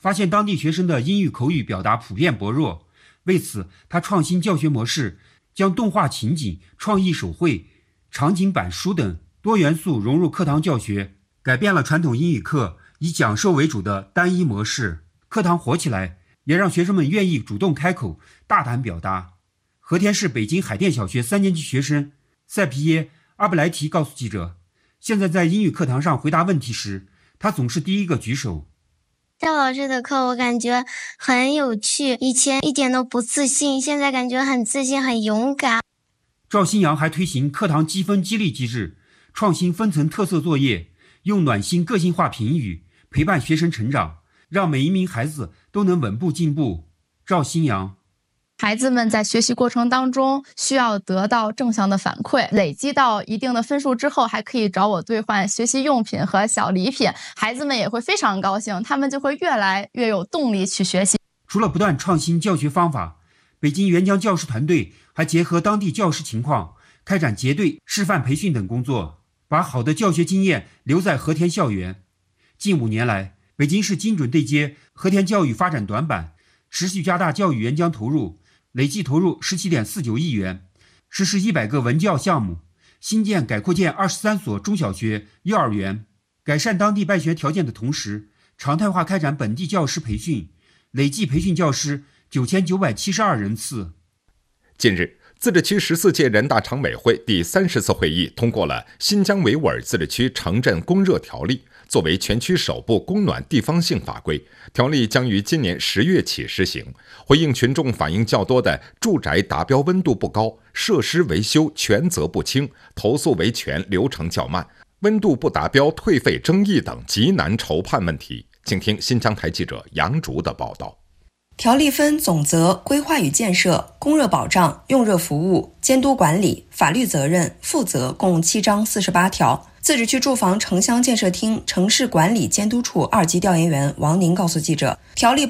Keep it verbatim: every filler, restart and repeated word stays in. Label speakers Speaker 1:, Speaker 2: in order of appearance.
Speaker 1: 发现当地学生的英语口语表达普遍薄弱，为此他创新教学模式，将动画情景、创意手绘、场景板书等多元素融入课堂教学，改变了传统英语课以讲授为主的单一模式。课堂火起来，也让学生们愿意主动开口，大胆表达。和田市北京海淀小学三年级学生塞皮耶·阿布莱提告诉记者，现在在英语课堂上回答问题时，他总是第一个举手。
Speaker 2: 赵老师的课我感觉很有趣，以前一点都不自信，现在感觉很自信，很勇敢。
Speaker 1: 赵新阳还推行课堂积分激励机制，创新分层特色作业，用暖心个性化评语陪伴学生成长，让每一名孩子都能稳步进步。赵新阳，
Speaker 3: 孩子们在学习过程当中需要得到正向的反馈，累积到一定的分数之后，还可以找我兑换学习用品和小礼品，孩子们也会非常高兴，他们就会越来越有动力去学习。
Speaker 1: 除了不断创新教学方法，北京援疆教师团队还结合当地教师情况，开展结对示范培训等工作，把好的教学经验留在和田校园。近五年来，北京市精准对接和田教育发展短板，持续加大教育援疆投入，累计投入 十七点四九亿元，实施一百个文教项目，新建改扩建二十三所中小学、幼儿园，改善当地办学条件的同时，常态化开展本地教师培训，累计培训教师九千九百七十二人次。
Speaker 4: 近日，自治区十四届人大常委会第三十次会议通过了《新疆维吾尔自治区城镇供热条例》，作为全区首部供暖地方性法规，条例将于今年十月起施行。回应群众反映较多的住宅达标温度不高、设施维修权责不清、投诉维权流程较慢、温度不达标退费争议等极难筹判问题，请听新疆台记者杨竹的报道。
Speaker 5: 条例分总则、规划与建设、供热保障、用热服务、监督管理、法律责任、负责共七章四十八条。自治区住房城乡建设厅城市管理监督处二级调研员王宁告诉记者，条例